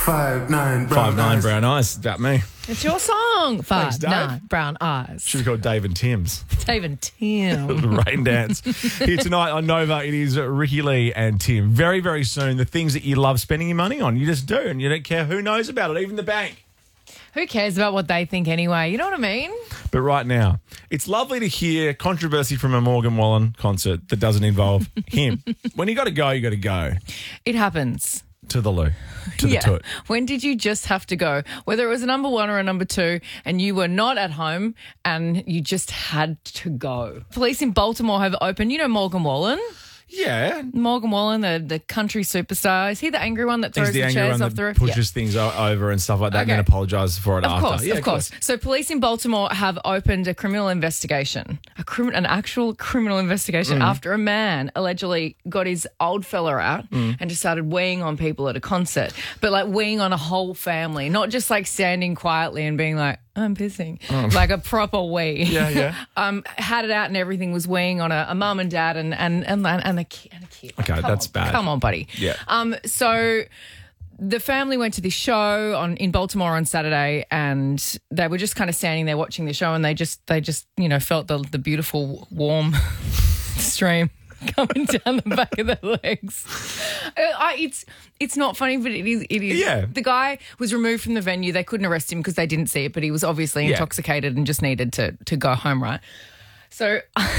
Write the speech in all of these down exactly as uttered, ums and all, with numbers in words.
Five nine brown Five nine eyes. brown eyes. About me. It's your song. Five, Thanks, Dave. nine, brown eyes. Should have called Dave and Tim's. Dave and Tim. The Rain Dance. Here tonight on Nova, it is Ricky Lee and Tim. Very, very soon, the things that you love spending your money on, you just do, and you don't care who knows about it, even the bank. Who cares about what they think anyway? You know what I mean? But right now, it's lovely to hear controversy from a Morgan Wallen concert that doesn't involve him. When you got to go, you got to go. It happens. To the loo. To the Yeah. toot. When did you just have to go? Whether it was a number one or a number two, and you were not at home and you just had to go. Police in Baltimore have opened, you know Morgan Wallen? Yeah. Morgan Wallen, the, the country superstar. Is he the angry one that He's throws the the, angry chairs one off that the roof? pushes things o- over and stuff like that and Okay. then apologises for it Of after. course, Yeah, of course. So police in Baltimore have opened a criminal investigation, a crim- an actual criminal investigation Mm. after a man allegedly got his old fella out Mm. and just started weeing on people at a concert, but like weeing on a whole family, not just like standing quietly and being like, I'm pissing, like a proper wee. Yeah, yeah. um, had it out and everything, was weeing on a, a mum and dad and and and and a kid. And a kid. Okay, Come that's on, bad. Come on, buddy. Yeah. Um. So the family went to this show on in Baltimore on Saturday, and they were just kind of standing there watching the show, and they just they just you know felt the the beautiful warm stream coming down the back of their legs. Uh, I, it's it's not funny, but it is. It is. Yeah. The guy was removed from the venue. They couldn't arrest him because they didn't see it, but he was obviously Yeah. intoxicated and just needed to to go home, right? So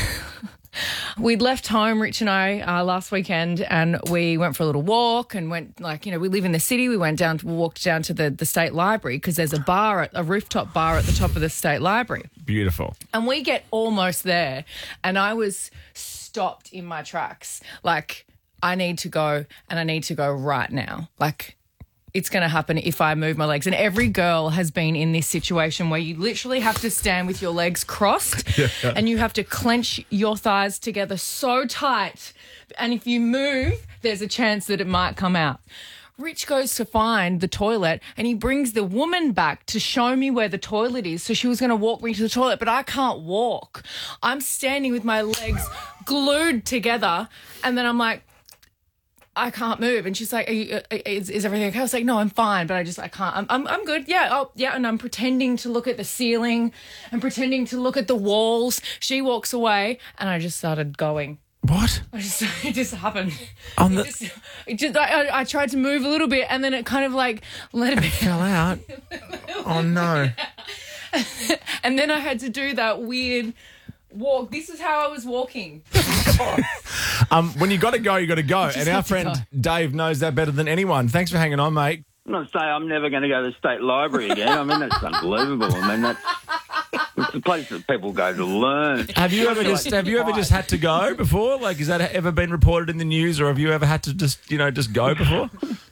we'd left home, Rich and I, uh, last weekend, and we went for a little walk and went, like, you know, we live in the city. We went down, to, walked down to the, the state library because there's a bar, at, a rooftop bar at the top of the state library. Beautiful. And we get almost there, and I was stopped in my tracks. Like, I need to go, and I need to go right now. Like, it's going to happen if I move my legs. And every girl has been in this situation where you literally have to stand with your legs crossed and you have to clench your thighs together so tight. And if you move, there's a chance that it might come out. Rich goes to find the toilet and he brings the woman back to show me where the toilet is. So she was going to walk me to the toilet, but I can't walk. I'm standing with my legs glued together, and then I'm like, I can't move. And she's like, Are you, uh, is, is everything okay? I was like, no, I'm fine, but I just, I can't. I'm, I'm, I'm good. Yeah. Oh, yeah. And I'm pretending to look at the ceiling and pretending to look at the walls. She walks away and I just started going. What? I just, it just happened. On It the- just, it just, I, I tried to move a little bit and then it kind of like let it Fell out. Oh, no. And then I had to do that weird walk. This is how I was walking. Um, when you got to go, you got to go. just And our had to friend go. Dave knows that better than anyone. Thanks for hanging on, mate. I'm not saying I'm never going to go to the state library again. I mean, that's unbelievable. I mean, that's it's a place that people go to learn. Have you ever Like just have you ever just had to go before? Like, has that ever been reported in the news, or have you ever had to just you know just go before?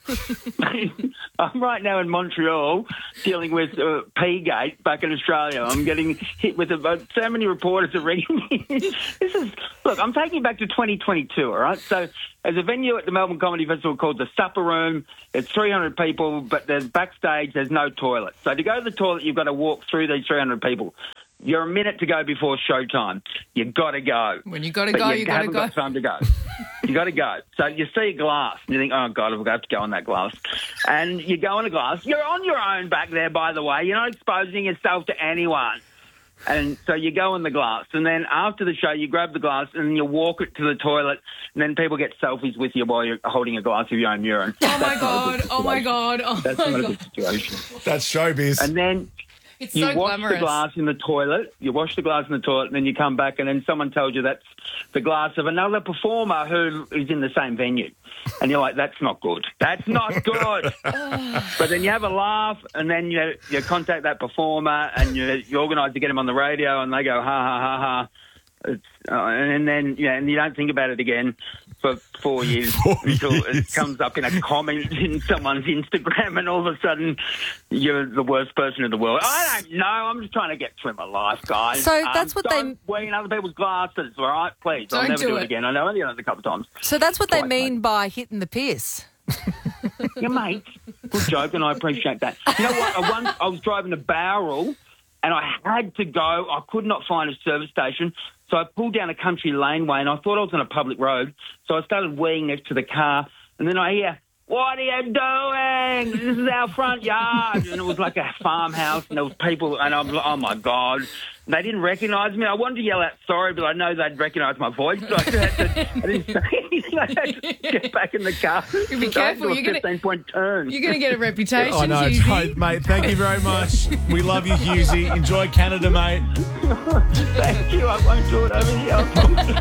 I'm right now in Montreal dealing with uh, P-Gate back in Australia. I'm getting hit with about so many reporters are ringing me. This is look. I'm taking you back to twenty twenty-two. All right. So there's a venue at the Melbourne Comedy Festival called the Supper Room. It's three hundred people, but there's backstage. There's no toilet. So to go to the toilet, you've got to walk through these three hundred people. You're a minute to go before showtime. You got to go. When you got to But go, you, you got to haven't go. got time to go. You got to go. So you see a glass, and you think, oh, God, I've got to go on that glass. And you go on a glass. You're on your own back there, by the way. You're not exposing yourself to anyone. And so you go on the glass, and then after the show, you grab the glass and you walk it to the toilet, and then people get selfies with you while you're holding a glass of your own urine. Oh, my That's not a good God. Oh, my situation. God. Oh, That's my not a God. good situation. That's showbiz. And then It's you so wash glamorous. the glass in the toilet. You wash the glass in the toilet, and then you come back, and then someone tells you that's the glass of another performer who is in the same venue. And you're like, that's not good. That's not good. But then you have a laugh, and then you you contact that performer, and you, you organise to get him on the radio, and they go, ha, ha, ha, ha. It's, uh, and then, yeah, and you don't think about it again for four years Four until years. it comes up in a comment in someone's Instagram, and all of a sudden you're the worst person in the world. I don't know. I'm just trying to get through my life, guys. So that's what they- don't wear in other people's glasses, all right? Please. I'll Don't never do do it it. again. I know only done it a couple of times. So that's what they Right, mean mate. by hitting the piss. Yeah, mate. Good joke, and I appreciate that. You know what? I, once, I was driving a barrel, and I had to go. I could not find a service station, so I pulled down a country laneway, and I thought I was on a public road, so I started weeing next to the car, and then I hear, what are you doing? This is our front yard. And it was like a farmhouse, and there was people, and I'm like, oh, my God. They didn't recognise me. I wanted to yell out sorry, but I know they'd recognise my voice. So I, had to, I didn't say anything. I had to get back in the car. You be So I had to careful. do a You're gonna- fifteen-point turn. You're going to get a reputation, I know, Hughesy. don't, mate. Thank you very much. We love you, Hughesy. Enjoy Canada, mate. Thank you. I won't do it over here.